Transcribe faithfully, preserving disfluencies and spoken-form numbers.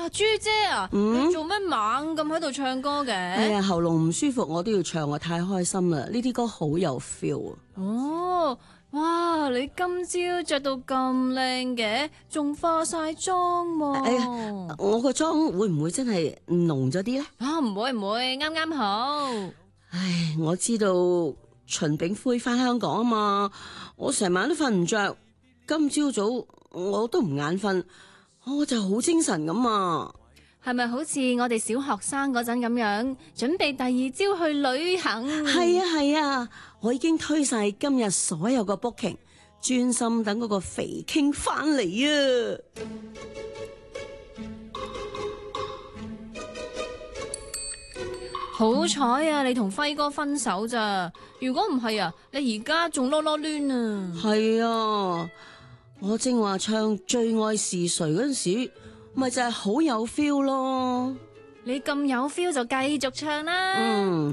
哇，朱姐啊， 嗯你做乜猛咁喺度唱歌嘅？ 哎呀，喉嚨唔舒服，我都要唱，我太開心啦！呢啲歌好有 feel 啊！ 哦，哇，你今朝着到咁靚嘅，仲化晒妝喎。 哎呀，我個妝會唔會真係濃咗啲呢？ 啊，唔會唔會，啱啱好。 唉，我知道秦炳輝翻香港啊嘛，我成晚都瞓唔着，今朝早我都唔眼瞓，我就好精神咁啊！ 係咪好似我哋小學生嗰陣咁樣，準備第二朝去旅行？ 係啊係啊，我已經推晒今日所有個 booking， 專心等嗰個肥傾翻嚟啊！ 好彩啊，你同輝哥分手咋？如果唔係啊，你而家仲囉囉攣啊！ 係啊，我正話唱最愛是誰嗰陣時，咪就係好有 feel 咯。 你咁有 feel 就繼續唱啦。 嗯。